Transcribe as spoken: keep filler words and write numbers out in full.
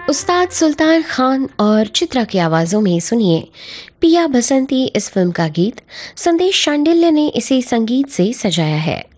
उस्ताद सुल्तान खान और चित्रा की आवाज़ों में सुनिए पिया बसंती इस फिल्म का गीत। संदेश शांडिल्य ने इसे संगीत से सजाया है।